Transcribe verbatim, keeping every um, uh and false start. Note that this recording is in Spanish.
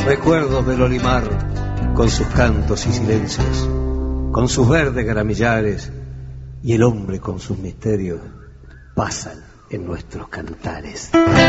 Recuerdos del Olimar, con sus cantos y silencios, con sus verdes gramillares, y el hombre con sus misterios, pasan en nuestros cantares.